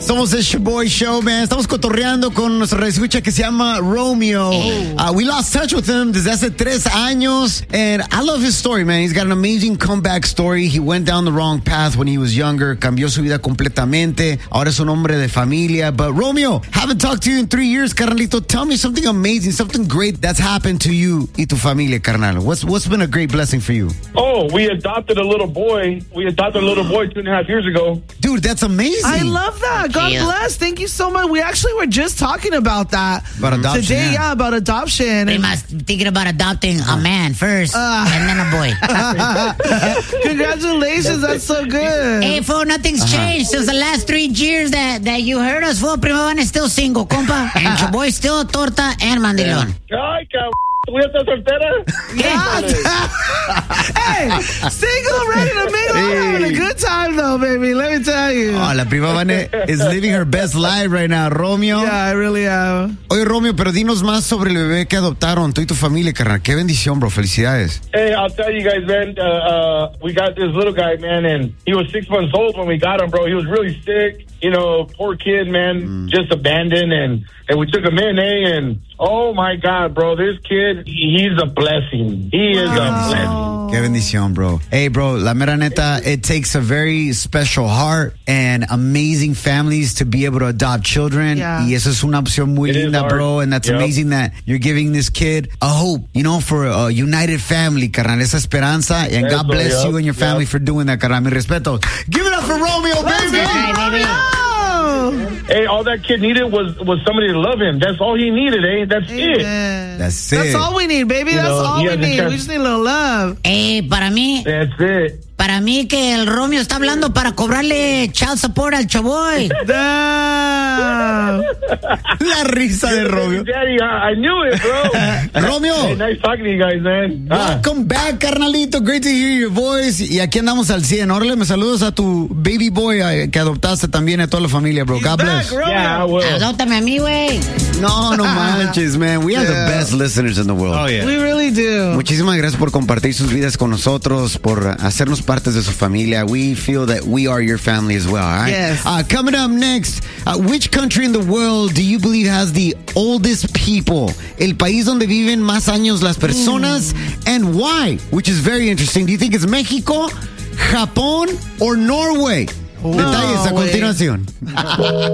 Somos el Shoboy Show, man. Estamos cotorreando con nuestro reescucha que se llama Romeo. We lost touch with him desde hace 3 años. And I love his story, man. He's got an amazing comeback story. He went down the wrong path when he was younger. Cambió su vida completamente. Ahora es un hombre de familia. But Romeo, haven't talked to you in 3 years, carnalito. Tell me something amazing, something great that's happened to you y tu familia, carnal. What's been a great blessing for you? Oh, we adopted a little boy. 2.5 years ago. Dude, that's amazing. I love that. God bless. Thank you so much. We actually were just talking about that. About adoption, today, yeah. about adoption. They must thinking about adopting a man first and then a boy. Congratulations. That's so good. Hey, fool, nothing's changed since the last 3 years that you heard us, fool. Primo Van is still single, compa. And your boy still torta and mandilón. Ay, cabrón. ¿Tú ya estás soltera? Hey, single, ready to mingle. I'm having a good time, though, baby. Let me tell you. Oh, la prima Vane is living her best life right now, Romeo. Yeah, I really am. Oye, Romeo, pero dinos más sobre el bebé que adoptaron, tú y tu familia, carnal. Qué bendición, bro. Felicidades. Hey, I'll tell you guys, man. We got this little guy, man, and he was 6 months old when we got him, bro. He was really sick. You know, poor kid, man, just abandoned, and we took him in, and oh my God, bro, this kid, he's a blessing. He is a blessing. Qué bendición, bro. Hey, bro, la mera neta, it takes a very special heart and amazing families to be able to adopt children. Yeah. Y eso es una opción muy linda, bro, and that's amazing that you're giving this kid a hope, you know, for a united family, carnal, esa esperanza, and God bless you and your family for doing that, carnal. Mi respeto. Give it up for Romeo, baby! Hey, all that kid needed was somebody to love him. That's all he needed, eh? That's it. That's it. That's all we need, baby. That's all we need. We just need a little love. Para mí... That's it. Para mí que el Romeo está hablando para cobrarle child support al Choboy. La risa de Romeo. Daddy, I knew it, bro. Romeo. Hey, nice talking to you guys, man. Welcome back, carnalito. Great to hear your voice. Y aquí andamos al 100. Órale, me saludos a tu baby boy que adoptaste también, a toda la familia, bro. God bless. Yeah, I will. Adóptame a mí, güey. No manches, man. We have the best listeners in the world. Oh, yeah. We really do. Muchísimas gracias por compartir sus vidas con nosotros, por hacernos partes de su familia. We feel that we are your family as well, all right? Yes. Coming up next, which country in the world do you believe has the oldest people? El país donde viven más años las personas, and why? Which is very interesting. Do you think it's Mexico, Japón, or Norway? Detalles a continuación.